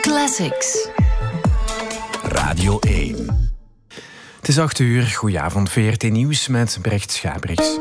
Classics. Radio 1. Het is 8:00. Goedenavond, VRT Nieuws met Brecht Schabrix.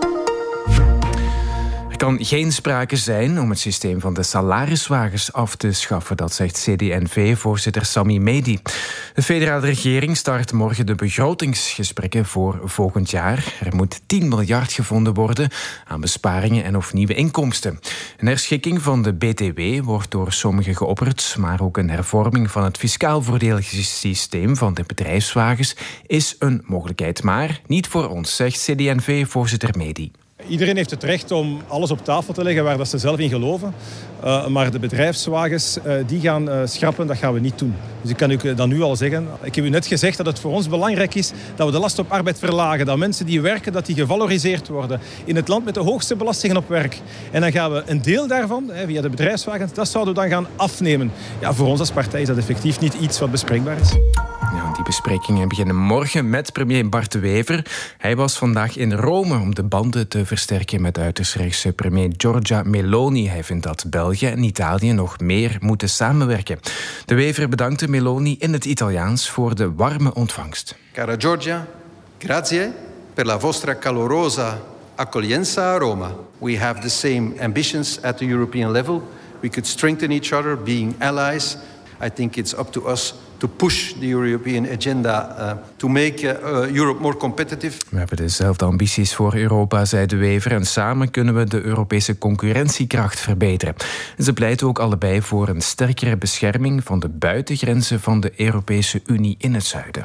Er kan geen sprake zijn om het systeem van de salariswagens af te schaffen, dat zegt CD&V-voorzitter Sami Mehdi. De federale regering start morgen de begrotingsgesprekken voor volgend jaar. Er moet 10 miljard gevonden worden aan besparingen en of nieuwe inkomsten. Een herschikking van de BTW wordt door sommigen geopperd, maar ook een hervorming van het fiscaal voordelige systeem van de bedrijfswagens is een mogelijkheid. Maar niet voor ons, zegt CD&V-voorzitter Mehdi. Iedereen heeft het recht om alles op tafel te leggen waar dat ze zelf in geloven. Maar de bedrijfswagens die gaan schrappen, dat gaan we niet doen. Dus ik kan u dat nu al zeggen. Ik heb u net gezegd dat het voor ons belangrijk is dat we de last op arbeid verlagen. Dat mensen die werken, dat die gevaloriseerd worden. In het land met de hoogste belastingen op werk. En dan gaan we een deel daarvan, via de bedrijfswagens, dat zouden we dan gaan afnemen. Ja, voor ons als partij is dat effectief niet iets wat bespreekbaar is. Ja, die besprekingen beginnen morgen met premier Bart De Wever. Hij was vandaag in Rome om de banden te versterken met uiterst rechtse premier Giorgia Meloni. Hij vindt dat België en Italië nog meer moeten samenwerken. De Wever bedankte Meloni in het Italiaans voor de warme ontvangst. Cara Giorgia, grazie per la vostra calorosa accoglienza a Roma. We have the same ambitions at the European level. We could strengthen each other, being allies. I think it's up to us to push the European agenda to make Europe more competitive. We hebben dezelfde ambities voor Europa, zei De Wever, en samen kunnen we de Europese concurrentiekracht verbeteren. En ze pleiten ook allebei voor een sterkere bescherming van de buitengrenzen van de Europese Unie in het zuiden.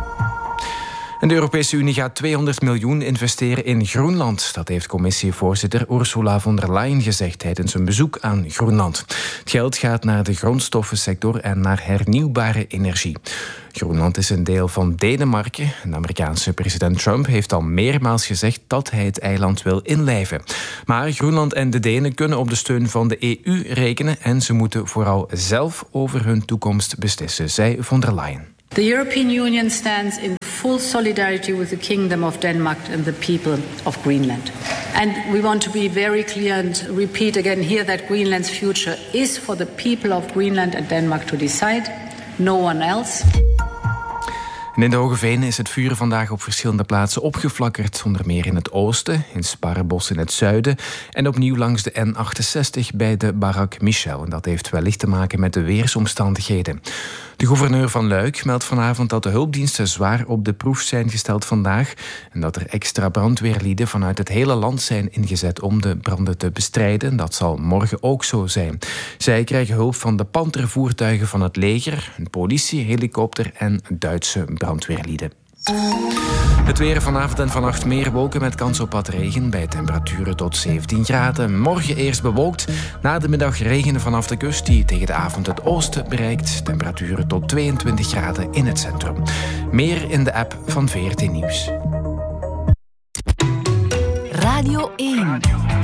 En de Europese Unie gaat 200 miljoen investeren in Groenland. Dat heeft commissievoorzitter Ursula von der Leyen gezegd tijdens een bezoek aan Groenland. Het geld gaat naar de grondstoffensector en naar hernieuwbare energie. Groenland is een deel van Denemarken. De Amerikaanse president Trump heeft al meermaals gezegd dat hij het eiland wil inlijven. Maar Groenland en de Denen kunnen op de steun van de EU rekenen en ze moeten vooral zelf over hun toekomst beslissen, zei von der Leyen. The European Union stands in full solidarity with the Kingdom of Denmark and the people of Greenland. And we want to be very clear and repeat again here that Greenland's future is for the people of Greenland and Denmark to decide, no one else. En in de Hoge Venen is het vuur vandaag op verschillende plaatsen opgeflakkerd. Onder meer in het oosten, in Sparrebos in het zuiden en opnieuw langs de N68 bij de Barak Michel. En dat heeft wellicht te maken met de weersomstandigheden. De gouverneur van Luik meldt vanavond dat de hulpdiensten zwaar op de proef zijn gesteld vandaag en dat er extra brandweerlieden vanuit het hele land zijn ingezet om de branden te bestrijden. Dat zal morgen ook zo zijn. Zij krijgen hulp van de pantervoertuigen van het leger, een politie, helikopter en Duitse brandweerlieden. Het weer vanavond en vannacht meer wolken met kans op wat regen bij temperaturen tot 17 graden. Morgen eerst bewolkt, na de middag regen vanaf de kust die tegen de avond het oosten bereikt. Temperaturen tot 22 graden in het centrum. Meer in de app van VRT Nieuws. Radio 1.